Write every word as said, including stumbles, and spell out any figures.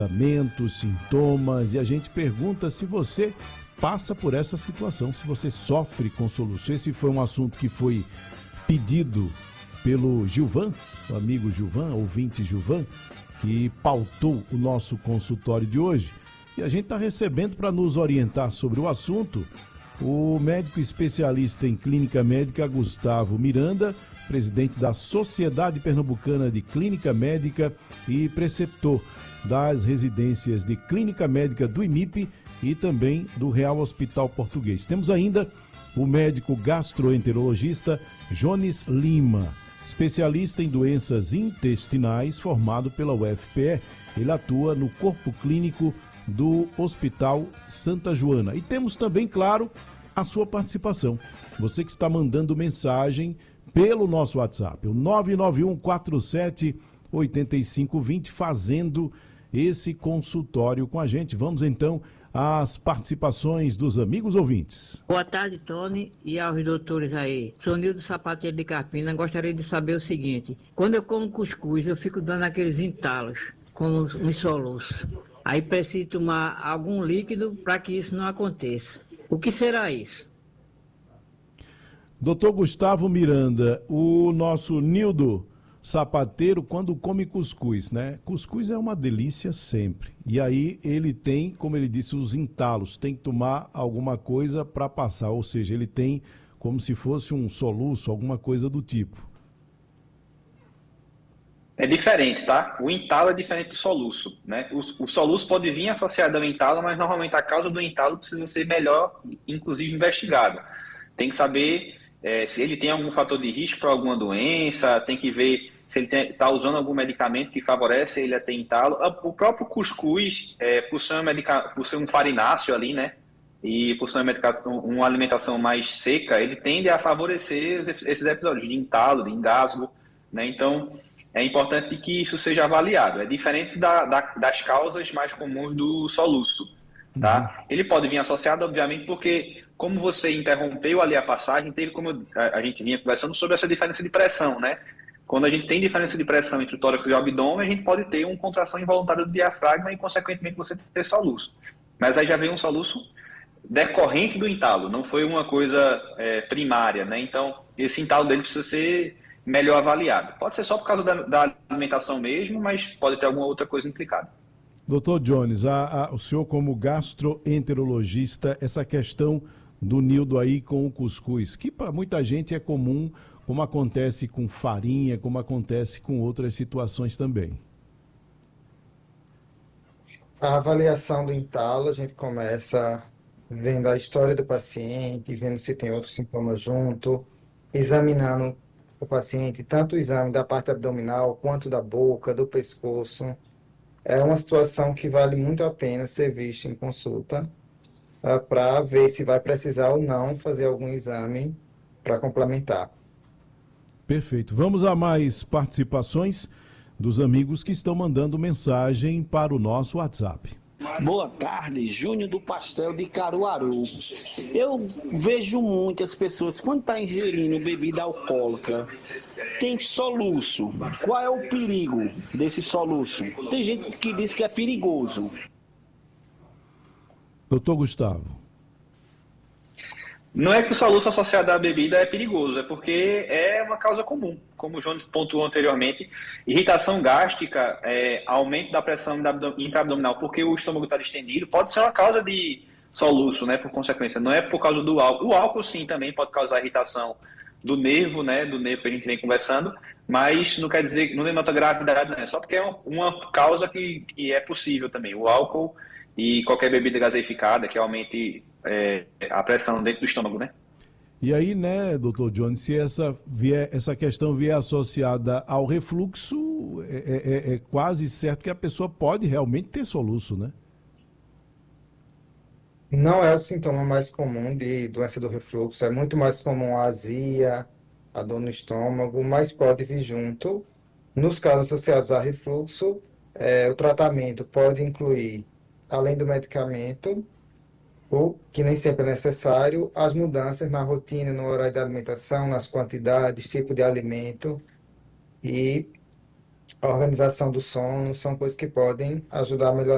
tratamentos, sintomas, e a gente pergunta se você passa por essa situação, se você sofre com soluço. Esse foi um assunto que foi pedido pelo Gilvan, o amigo Gilvan, ouvinte Gilvan, que pautou o nosso consultório de hoje. E a gente está recebendo para nos orientar sobre o assunto o médico especialista em clínica médica Gustavo Miranda, presidente da Sociedade Pernambucana de Clínica Médica e preceptor das residências de clínica médica do I M I P e também do Real Hospital Português. Temos ainda o médico gastroenterologista Jones Lima, especialista em doenças intestinais, formado pela U F P E. Ele atua no corpo clínico do Hospital Santa Joana. E temos também, claro, a sua participação. Você que está mandando mensagem pelo nosso WhatsApp, o nove nove um quatro sete oito cinco dois zero, fazendo esse consultório com a gente. Vamos então às participações dos amigos ouvintes. Boa tarde, Tony, e aos doutores aí. Sou Nildo Sapateiro de Carpina. Gostaria de saber o seguinte: quando eu como cuscuz, eu fico dando aqueles entalos com uns soluços. Aí preciso tomar algum líquido para que isso não aconteça. O que será isso? Doutor Gustavo Miranda, o nosso Nildo Sapateiro, quando come cuscuz, né? Cuscuz é uma delícia sempre. E aí ele tem, como ele disse, os entalos. Tem que tomar alguma coisa para passar. Ou seja, ele tem como se fosse um soluço, alguma coisa do tipo. É diferente, tá? O entalo é diferente do soluço, né? O, o soluço pode vir associado ao entalo, mas normalmente a causa do entalo precisa ser melhor, inclusive investigada. Tem que saber é, se ele tem algum fator de risco para alguma doença, tem que ver se ele está usando algum medicamento que favorece ele a ter entalo. O próprio cuscuz, é, por, ser um medica, por ser um farináceo ali, né? E por ser uma, medicação, uma alimentação mais seca, ele tende a favorecer esses episódios de entalo, de engasgo, né? Então, é importante que isso seja avaliado. É diferente da, da, das causas mais comuns do soluço, tá? Uhum. Ele pode vir associado, obviamente, porque, como você interrompeu ali a passagem, teve como a, a gente vinha conversando sobre essa diferença de pressão, né? Quando a gente tem diferença de pressão entre o tórax e o abdômen, a gente pode ter uma contração involuntária do diafragma e, consequentemente, você ter soluço. Mas aí já vem um soluço decorrente do entalo, não foi uma coisa é, primária, né? Então, esse entalo dele precisa ser melhor avaliado. Pode ser só por causa da, da alimentação mesmo, mas pode ter alguma outra coisa implicada. Doutor Jones, a, a, o senhor como gastroenterologista, essa questão do Nildo aí com o cuscuz, que para muita gente é comum, como acontece com farinha, como acontece com outras situações também. A avaliação do entalo, a gente começa vendo a história do paciente, vendo se tem outros sintomas junto, examinando o paciente, tanto o exame da parte abdominal, quanto da boca, do pescoço. É uma situação que vale muito a pena ser vista em consulta, uh, para ver se vai precisar ou não fazer algum exame para complementar. Perfeito. Vamos a mais participações dos amigos que estão mandando mensagem para o nosso WhatsApp. Boa tarde, Júnior do Pastel de Caruaru. Eu vejo muitas pessoas, quando está ingerindo bebida alcoólica, tem soluço. Qual é o perigo desse soluço? Tem gente que diz que é perigoso. Doutor Gustavo. Não é que o soluço associado à bebida é perigoso, é porque é uma causa comum, como o Jones pontuou anteriormente. Irritação gástrica, é, aumento da pressão intraabdominal, porque o estômago está distendido, pode ser uma causa de soluço, né, por consequência. Não é por causa do álcool. O álcool, sim, também pode causar irritação do nervo, né, do nervo que a gente vem conversando, mas não quer dizer, não denota gravidade, né, só porque é uma, uma causa que, que é possível também. O álcool e qualquer bebida gaseificada que aumente É, a pressão dentro do estômago, né? E aí, né, doutor Jones, se essa, vier, essa questão vier associada ao refluxo, é, é, é quase certo que a pessoa pode realmente ter soluço, né? Não é o sintoma mais comum de doença do refluxo, é muito mais comum a azia, a dor no estômago, mas pode vir junto. Nos casos associados a refluxo, é, o tratamento pode incluir, além do medicamento, ou que nem sempre é necessário, as mudanças na rotina, no horário de alimentação, nas quantidades, tipo de alimento e a organização do sono, são coisas que podem ajudar a melhorar